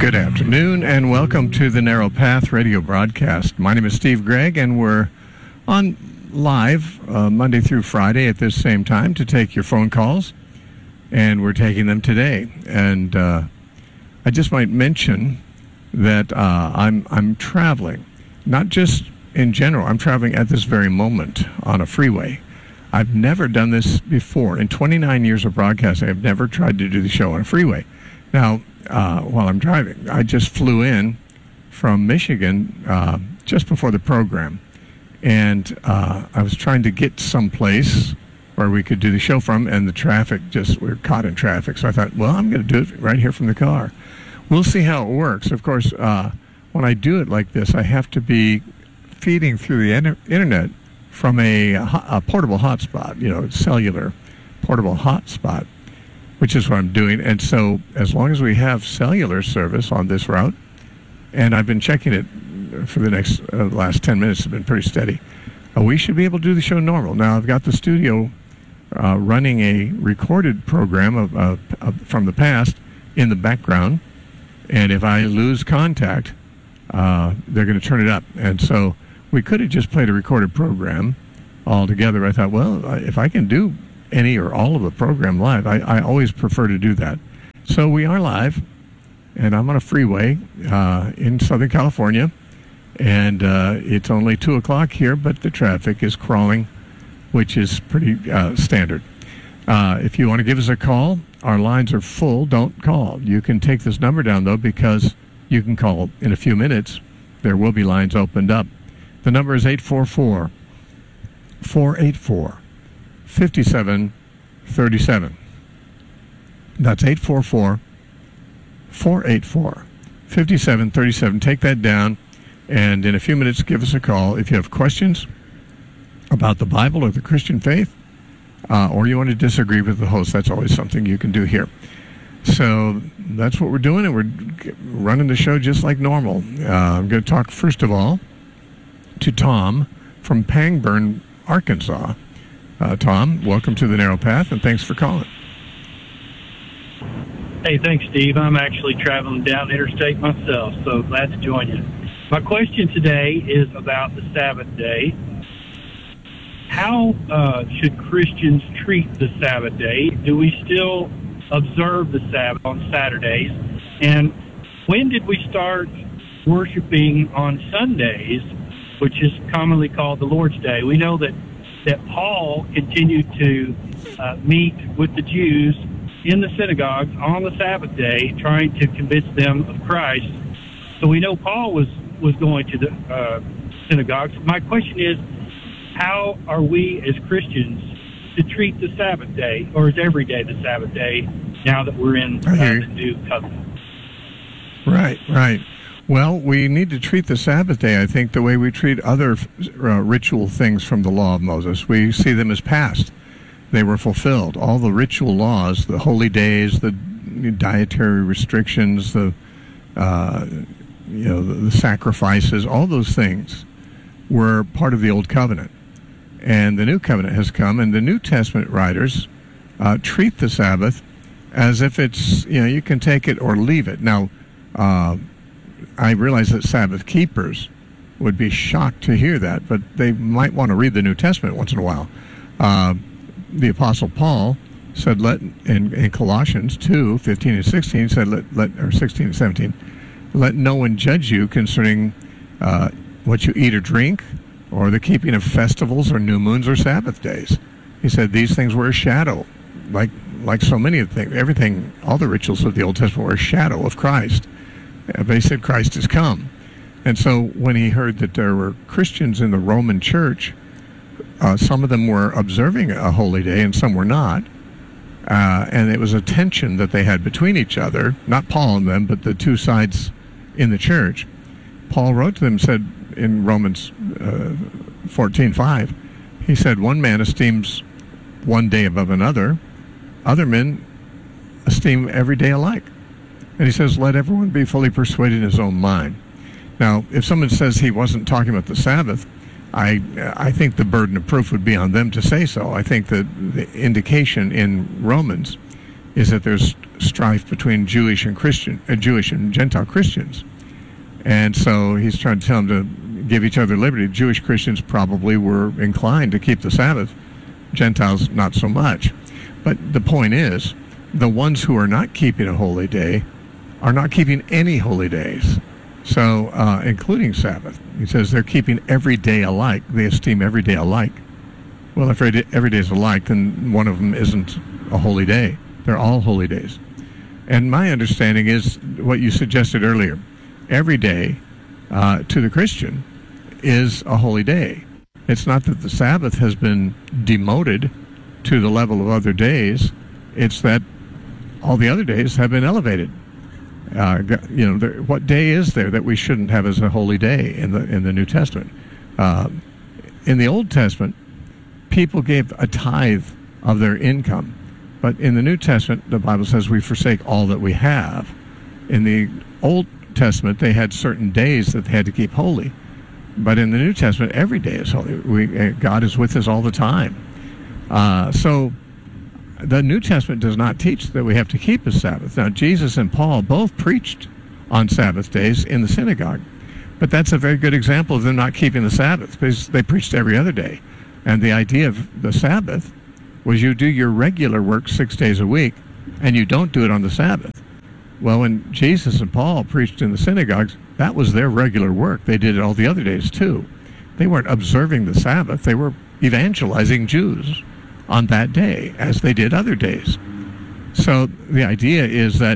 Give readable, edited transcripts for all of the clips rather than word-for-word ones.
Good afternoon and welcome to the Narrow Path radio broadcast. My name is Steve Gregg and we're on live Monday through Friday at this same time to take your phone calls, and we're taking them today. And I just might mention that I'm traveling, not just in general. I'm traveling at this very moment on a freeway. I've never done this before. In 29 years of broadcasting, I've never tried to do the show on a freeway. Now, while I'm driving, I just flew in from Michigan just before the program, and I was trying to get someplace where we could do the show from, and the traffic we were caught in traffic. So I thought, well, I'm going to do it right here from the car. We'll see how it works. Of course, when I do it like this, I have to be feeding through the internet from a portable hotspot, cellular portable hotspot, which is what I'm doing. And so as long as we have cellular service on this route, and I've been checking it for the last 10 minutes, it's been pretty steady, we should be able to do the show normal. Now, I've got the studio running a recorded program from the past in the background, and if I lose contact, they're going to turn it up. And so we could have just played a recorded program altogether. I thought, well, if I can do any or all of the program live, I always prefer to do that. So we are live, and I'm on a freeway in Southern California, and it's only 2 o'clock here, but the traffic is crawling, which is pretty standard. If you want to give us a call, our lines are full. Don't call. You can take this number down, though, because you can call in a few minutes. There will be lines opened up. The number is 844-484-5737. That's 844-484-5737. Take that down, and in a few minutes, give us a call. If you have questions about the Bible or the Christian faith, or you want to disagree with the host, that's always something you can do here. So that's what we're doing, and we're running the show just like normal. I'm going to talk, first of all, to Tom from Pangburn, Arkansas. Tom, welcome to the Narrow Path, and thanks for calling. Hey, thanks, Steve. I'm actually traveling down interstate myself, so glad to join you. My question today is about the Sabbath day. How should Christians treat the Sabbath day? Do we still observe the Sabbath on Saturdays? And when did we start worshiping on Sundays, which is commonly called the Lord's Day? We know that Paul continued to meet with the Jews in the synagogues on the Sabbath day, trying to convince them of Christ. So we know Paul was going to the synagogues. My question is, how are we as Christians to treat the Sabbath day, or is every day the Sabbath day now that we're in the new covenant? Right. Well, we need to treat the Sabbath day, I think, the way we treat other ritual things from the law of Moses. We see them as past. They were fulfilled. All the ritual laws, the holy days, the dietary restrictions, the sacrifices, all those things were part of the Old Covenant. And the New Covenant has come, and the New Testament writers treat the Sabbath as if it's, you can take it or leave it. Now, I realize that Sabbath keepers would be shocked to hear that, but they might want to read the New Testament once in a while. The Apostle Paul said, in Colossians 2:15 and 16, said, or 16 and 17, let no one judge you concerning what you eat or drink, or the keeping of festivals or new moons or Sabbath days. He said these things were a shadow, like so many of the things. Everything, all the rituals of the Old Testament were a shadow of Christ. They said Christ has come. And so when he heard that there were Christians in the Roman church, some of them were observing a holy day and some were not. And it was a tension that they had between each other, not Paul and them, but the two sides in the church. Paul wrote to them, said in Romans 14:5, he said, one man esteems one day above another, other men esteem every day alike. And he says, let everyone be fully persuaded in his own mind. Now, if someone says he wasn't talking about the Sabbath, I think the burden of proof would be on them to say so. I think that the indication in Romans is that there's strife between Jewish and Gentile Christians. And so he's trying to tell them to give each other liberty. Jewish Christians probably were inclined to keep the Sabbath. Gentiles, not so much. But the point is, the ones who are not keeping a holy day are not keeping any holy days. So, including Sabbath. He says they're keeping every day alike. They esteem every day alike. Well, if every day is alike, then one of them isn't a holy day. They're all holy days. And my understanding is what you suggested earlier. Every day, to the Christian, is a holy day. It's not that the Sabbath has been demoted to the level of other days. It's that all the other days have been elevated. What day is there that we shouldn't have as a holy day in the New Testament? In the Old Testament, people gave a tithe of their income, but in the New Testament, the Bible says we forsake all that we have. In the Old Testament, they had certain days that they had to keep holy, but in the New Testament, every day is holy. God is with us all the time. So the New Testament does not teach that we have to keep a Sabbath. Now, Jesus and Paul both preached on Sabbath days in the synagogue, but that's a very good example of them not keeping the Sabbath, because they preached every other day. And the idea of the Sabbath was you do your regular work 6 days a week, and you don't do it on the Sabbath. Well, when Jesus and Paul preached in the synagogues, that was their regular work. They did it all the other days too. They weren't observing the Sabbath. They were evangelizing Jews on that day, as they did other days. So the idea is that,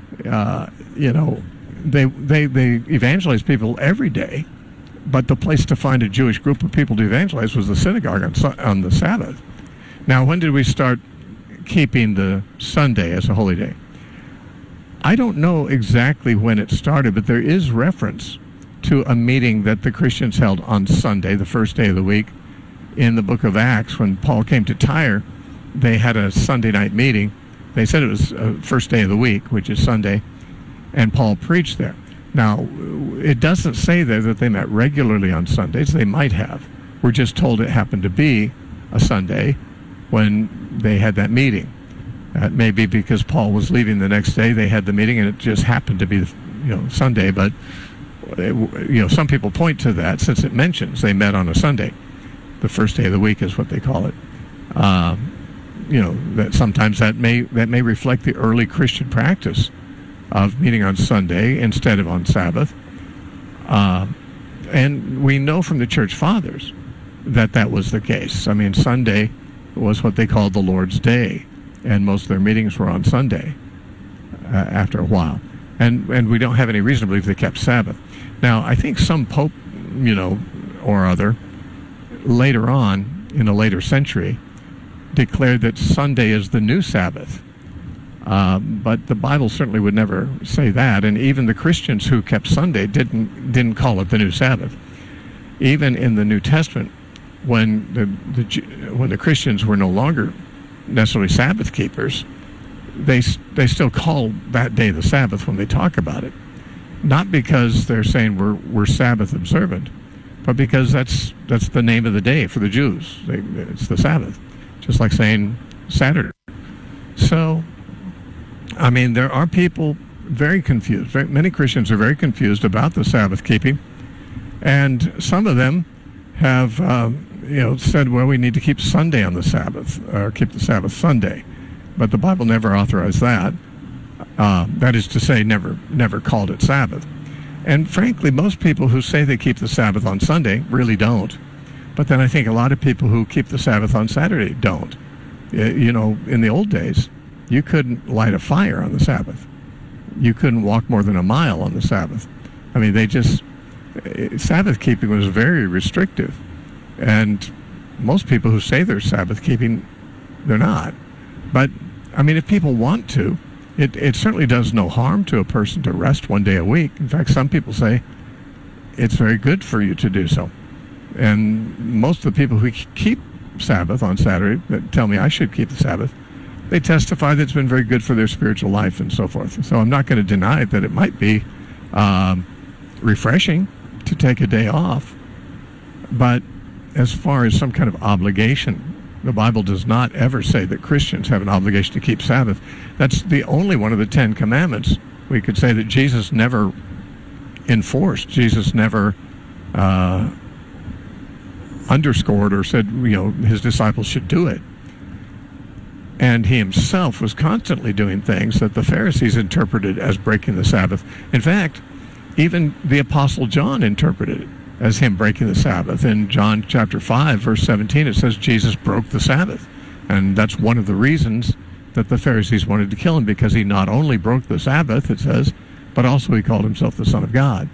they evangelize people every day, but the place to find a Jewish group of people to evangelize was the synagogue on the Sabbath. Now, when did we start keeping the Sunday as a holy day? I don't know exactly when it started, but there is reference to a meeting that the Christians held on Sunday, the first day of the week. In the book of Acts, when Paul came to Tyre, they had a Sunday night meeting. They said it was first day of the week, which is Sunday, and Paul preached there. Now, it doesn't say there that they met regularly on Sundays. They might have. We're just told it happened to be a Sunday when they had that meeting. It may be because Paul was leaving the next day. They had the meeting, and it just happened to be Sunday. But some people point to that, since it mentions they met on a Sunday. The first day of the week is what they call it. That sometimes that may reflect the early Christian practice of meeting on Sunday instead of on Sabbath. And we know from the church fathers that was the case. I mean, Sunday was what they called the Lord's Day, and most of their meetings were on Sunday after a while. And we don't have any reason to believe they kept Sabbath. Now, I think some pope, or other, later on, in a later century, declared that Sunday is the new Sabbath. But the Bible certainly would never say that, and even the Christians who kept Sunday didn't call it the new Sabbath. Even in the New Testament, when the Christians were no longer necessarily Sabbath keepers, they still call that day the Sabbath when they talk about it. Not because they're saying we're Sabbath observant, but because that's the name of the day for the Jews. It's the Sabbath, just like saying Saturday. So, I mean, there are people very confused. Many Christians are very confused about the Sabbath keeping, and some of them have said, well, we need to keep Sunday on the Sabbath, or keep the Sabbath Sunday. But the Bible never authorized that. That is to say, never called it Sabbath. And frankly, most people who say they keep the Sabbath on Sunday really don't. But then I think a lot of people who keep the Sabbath on Saturday don't. In the old days, you couldn't light a fire on the Sabbath. You couldn't walk more than a mile on the Sabbath. I mean, Sabbath keeping was very restrictive. And most people who say they're Sabbath keeping, they're not. But, I mean, if people want to, it certainly does no harm to a person to rest one day a week. In fact, some people say it's very good for you to do so. And most of the people who keep Sabbath on Saturday that tell me I should keep the Sabbath, they testify that it's been very good for their spiritual life and so forth. So I'm not going to deny that it might be refreshing to take a day off. But as far as some kind of obligation, The Bible does not ever say that Christians have an obligation to keep Sabbath. That's the only one of the 10 commandments we could say that Jesus never enforced. Jesus never underscored or said, his disciples should do it. And he himself was constantly doing things that the Pharisees interpreted as breaking the Sabbath. In fact, even the Apostle John interpreted it as him breaking the Sabbath. In John chapter 5, verse 17, it says Jesus broke the Sabbath. And that's one of the reasons that the Pharisees wanted to kill him, because he not only broke the Sabbath, it says, but also he called himself the Son of God.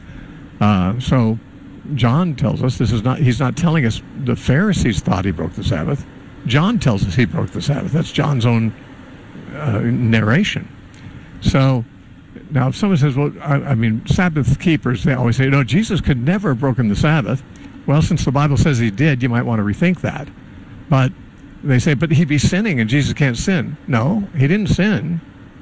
So John tells us he's not telling us the Pharisees thought he broke the Sabbath. John tells us he broke the Sabbath. That's John's own narration. So now if someone says, well, I mean, Sabbath keepers, they always say, no, Jesus could never have broken the Sabbath. Well, since the Bible says he did, you might want to rethink that. But they say, but he'd be sinning and Jesus can't sin. No, he didn't sin.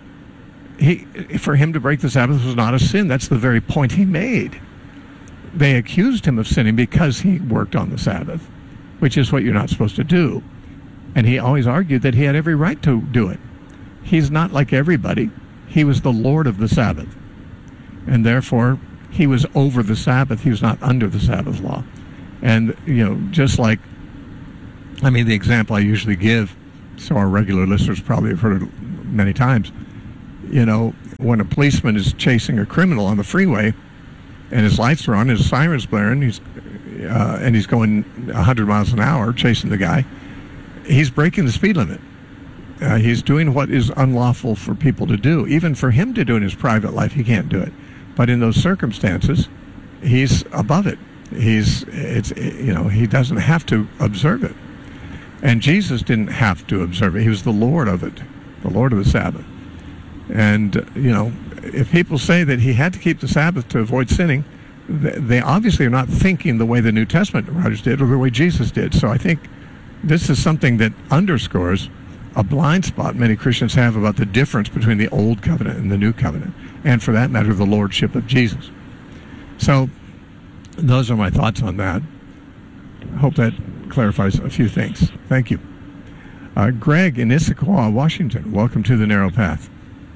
For him to break the Sabbath was not a sin. That's the very point he made. They accused him of sinning because he worked on the Sabbath, which is what you're not supposed to do. And he always argued that he had every right to do it. He's not like everybody. He was the Lord of the Sabbath. And therefore, he was over the Sabbath. He was not under the Sabbath law. And, just like, the example I usually give, so our regular listeners probably have heard it many times, when a policeman is chasing a criminal on the freeway and his lights are on, his siren's blaring, and he's going 100 miles an hour chasing the guy, he's breaking the speed limit. He's doing what is unlawful for people to do. Even for him to do in his private life, he can't do it. But in those circumstances, he's above it. He doesn't have to observe it. And Jesus didn't have to observe it. He was the Lord of it, the Lord of the Sabbath. And, if people say that he had to keep the Sabbath to avoid sinning, they obviously are not thinking the way the New Testament writers did or the way Jesus did. So I think this is something that underscores a blind spot many Christians have about the difference between the Old Covenant and the New Covenant, and for that matter, the Lordship of Jesus. So those are my thoughts on that. I hope that clarifies a few things. Thank you. Greg in Issaquah, Washington, welcome to the Narrow Path.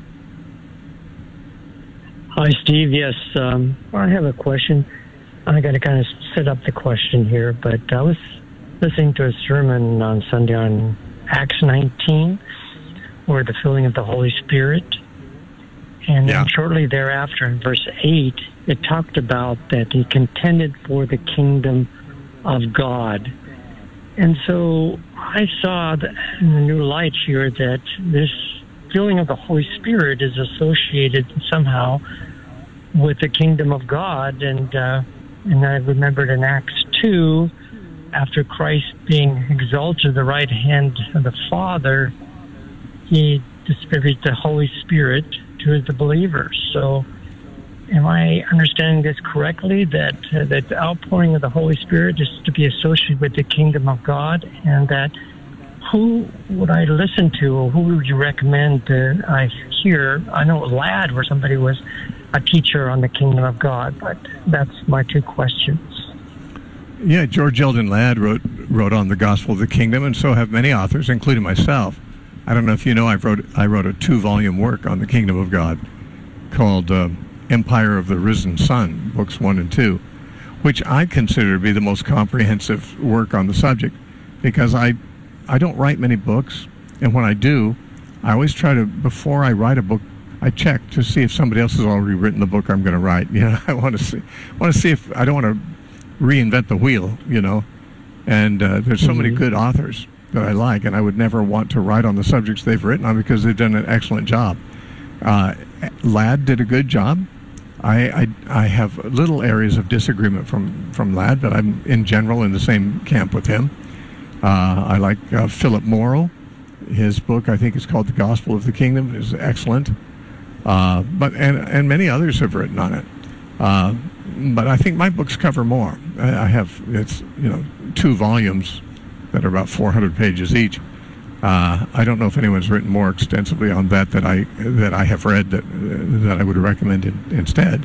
Hi, Steve. Yes, I have a question. I got to kind of set up the question here, but I was listening to a sermon on Sunday on Acts 19, or the filling of the Holy Spirit. And then shortly thereafter, in verse 8, it talked about that he contended for the kingdom of God. And so I saw that in the new light here that this filling of the Holy Spirit is associated somehow with the kingdom of God. And I remembered in Acts 2, after Christ being exalted to the right hand of the Father, he distributes the Holy Spirit to the believers. So am I understanding this correctly, that the outpouring of the Holy Spirit is to be associated with the kingdom of God, and that who would I listen to, or who would you recommend I hear? I know Ladd, where somebody was a teacher on the kingdom of God, but that's my two questions. Yeah, George Eldon Ladd wrote on the gospel of the kingdom, and so have many authors, including myself. I don't know if you know, I wrote a 2-volume work on the kingdom of God called Empire of the Risen Sun, books 1 and 2, which I consider to be the most comprehensive work on the subject, because I don't write many books, and when I do, I always try to, before I write a book, I check to see if somebody else has already written the book I'm going to write. I want to see if I don't want to reinvent the wheel, and there's so many good authors that I like, and I would never want to write on the subjects they've written on because they've done an excellent job. Ladd did a good job. I have little areas of disagreement from Ladd, but I'm in general in the same camp with him. I like Philip Morrow. His book, I think, is called The Gospel of the Kingdom, is excellent. But many others have written on it. But I think my books cover more. It's 2 volumes that are about 400 pages each. I don't know if anyone's written more extensively on that I have read that I would recommend instead.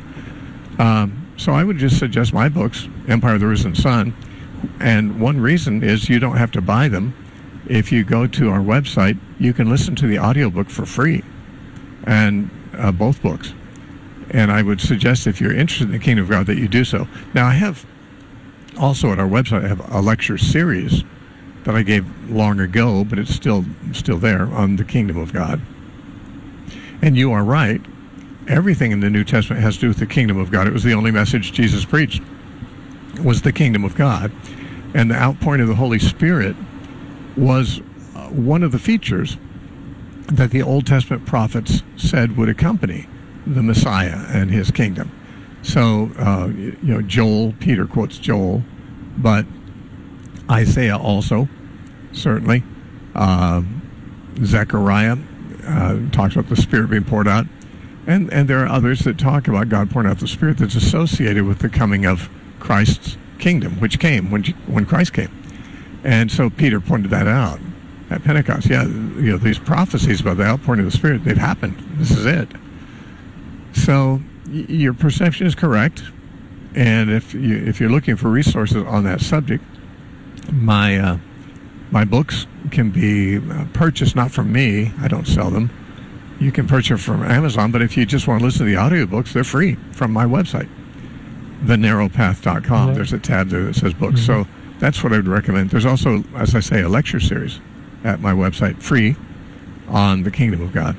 So I would just suggest my books, Empire of the Risen Sun, and one reason is you don't have to buy them. if you go to our website, you can listen to the audiobook for free, and both books. And I would suggest, if you're interested in the Kingdom of God, that you do so. Now, I have also at our website, I have a lecture series that I gave long ago, but it's still there, on the Kingdom of God. And you are right. Everything in the New Testament has to do with the Kingdom of God. It was the only message Jesus preached, was the Kingdom of God. And the outpouring of the Holy Spirit was one of the features that the Old Testament prophets said would accompany the Messiah and his kingdom. So, Joel, Peter quotes Joel, but Isaiah also, certainly. Zechariah talks about the Spirit being poured out. And there are others that talk about God pouring out the Spirit that's associated with the coming of Christ's kingdom, which came when Christ came. And so Peter pointed that out at Pentecost. Yeah, these prophecies about the outpouring of the Spirit, they've happened. This is it. So your perception is correct. And if you're looking for resources on that subject, my books can be purchased, not from me. I don't sell them. You can purchase from Amazon, but if you just want to listen to the audiobooks, they're free from my website, thenarrowpath.com. There's a tab there that says books. So that's what I would recommend. There's also, as I say, a lecture series at my website, free, on the Kingdom of God.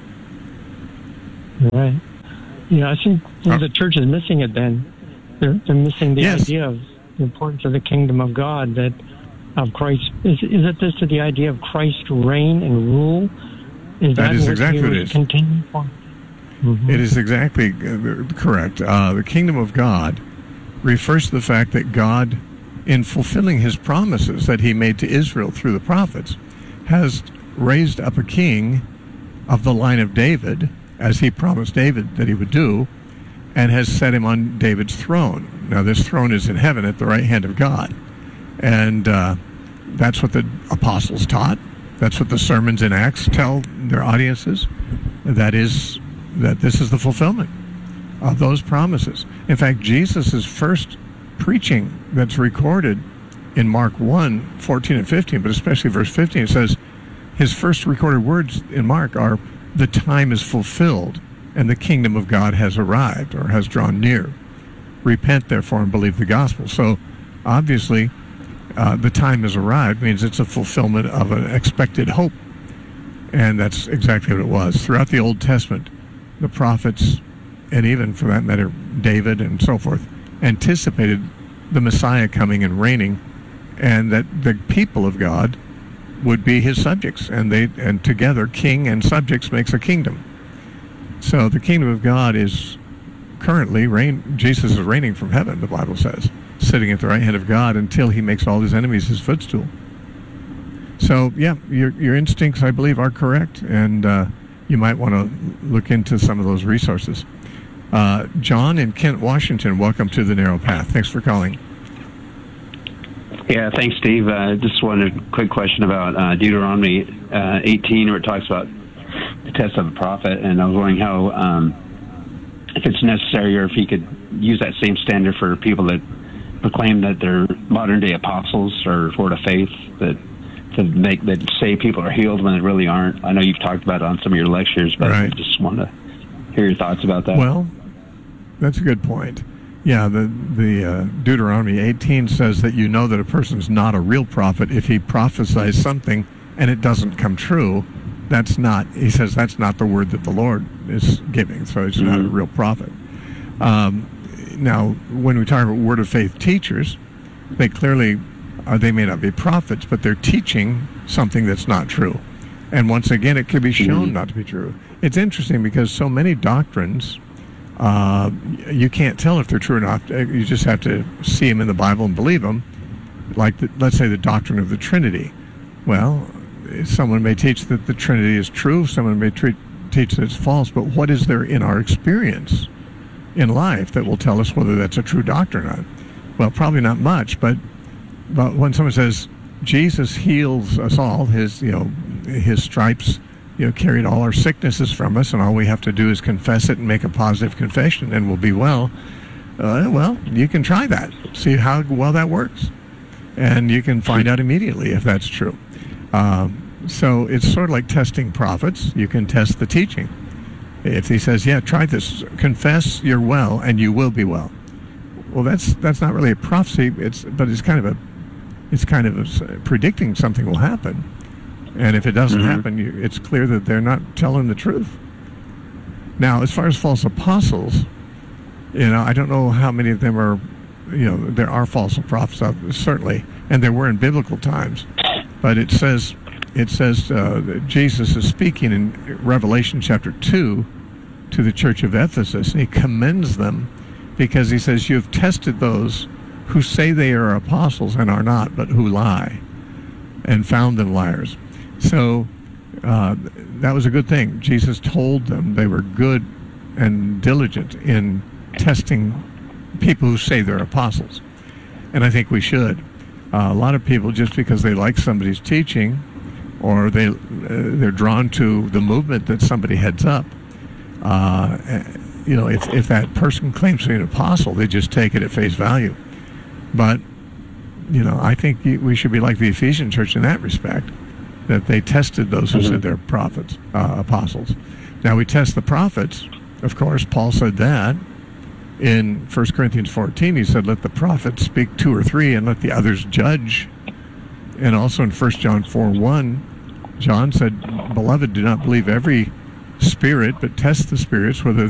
Right. Yeah, I think the church is missing it then. They're missing the idea of the importance of the Kingdom of God, that of Christ. Is it this to the idea of Christ's reign and rule? That is exactly what it is. Continue for? It is exactly correct. The Kingdom of God refers to the fact that God, in fulfilling his promises that he made to Israel through the prophets, has raised up a king of the line of David, as he promised David that he would do, and has set him on David's throne. Now, this throne is in heaven at the right hand of God. And that's what the apostles taught. That's what the sermons in Acts tell their audiences. That this is the fulfillment of those promises. In fact, Jesus' first preaching that's recorded in Mark 1, 14 and 15, but especially verse 15, it says his first recorded words in Mark are, "The time is fulfilled, and the kingdom of God has arrived," or has drawn near. "Repent, therefore, and believe the gospel." So, obviously, the time has arrived means it's a fulfillment of an expected hope. And that's exactly what it was. Throughout the Old Testament, the prophets, and even for that matter, David and so forth, anticipated the Messiah coming and reigning, and that the people of God would be his subjects. And together, king and subjects makes a kingdom. So the kingdom of God is currently Jesus is reigning from heaven, the Bible says, sitting at the right hand of God until he makes all his enemies his footstool. So, yeah, your instincts, I believe, are correct, and you might want to look into some of those resources. John in Kent, Washington, welcome to The Narrow Path. Thanks for calling. Yeah, thanks, Steve. Just wanted a quick question about Deuteronomy 18, where it talks about the test of a prophet, and I was wondering how, if it's necessary, or if he could use that same standard for people that proclaim that they're modern-day apostles or word of faith, that say people are healed when they really aren't. I know you've talked about it on some of your lectures, but I just want to hear your thoughts about that. Well, that's a good point. Yeah, the Deuteronomy 18 says that you know that a person's not a real prophet if he prophesies something and it doesn't come true. He says that's not the word that the Lord is giving, so it's not a real prophet. Now, when we talk about word of faith teachers, they clearly, they may not be prophets, but they're teaching something that's not true. And once again, it could be shown not to be true. It's interesting because so many doctrines, you can't tell if they're true or not. You just have to see them in the Bible and believe them. Like, let's say the doctrine of the Trinity. Well, someone may teach that the Trinity is true, someone may teach that it's false, but what is there in our experience in life that will tell us whether that's a true doctrine or not? Well, probably not much, but when someone says Jesus heals us all, his stripes carried all our sicknesses from us, and all we have to do is confess it and make a positive confession and we'll be well. Well, you can try that, see how well that works, and you can find out immediately if that's true. So it's sort of like testing prophets. You can test the teaching. If he says, yeah, try this, confess you're well and you will be well. Well, that's not really a prophecy, but it's kind of predicting something will happen. And if it doesn't happen, it's clear that they're not telling the truth. Now, as far as false apostles, I don't know how many of them are, there are false prophets, certainly, and there were in biblical times. But it says that Jesus is speaking in Revelation chapter 2 to the church of Ephesus, and he commends them because he says, "You have tested those who say they are apostles and are not, but who lie, and found them liars." So that was a good thing. Jesus told them they were good and diligent in testing people who say they're apostles. And I think we should. A lot of people, just because they like somebody's teaching or they're drawn to the movement that somebody heads up, if that person claims to be an apostle, they just take it at face value. But, I think we should be like the Ephesian church in that respect, that they tested those who said they're prophets, apostles. Now, we test the prophets. Of course, Paul said that. In 1 Corinthians 14, he said, let the prophets speak 2 or 3 and let the others judge. And also in 1 John 4:1, John said, "Beloved, do not believe every spirit, but test the spirits whether